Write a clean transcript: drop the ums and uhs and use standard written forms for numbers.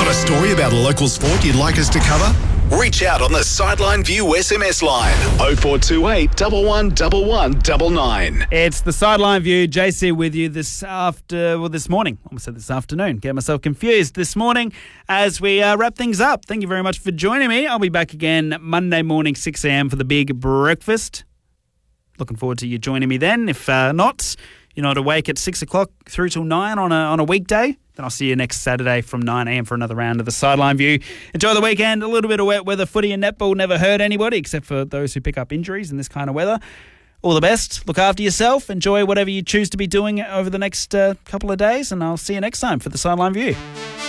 Got a story about a local sport you'd like us to cover? Reach out on the Sideline View SMS line 0428 111199. It's the Sideline View. JC with you this morning. Almost said this afternoon. Get myself confused. This morning as we wrap things up. Thank you very much for joining me. I'll be back again Monday morning, 6 a.m. for the big breakfast. Looking forward to you joining me then. If not, you're not awake at 6 o'clock through till 9 on a weekday, then I'll see you next Saturday from 9 a.m. for another round of the Sideline View. Enjoy the weekend. A little bit of wet weather. Footy and netball never hurt anybody except for those who pick up injuries in this kind of weather. All the best. Look after yourself. Enjoy whatever you choose to be doing over the next couple of days, and I'll see you next time for the Sideline View.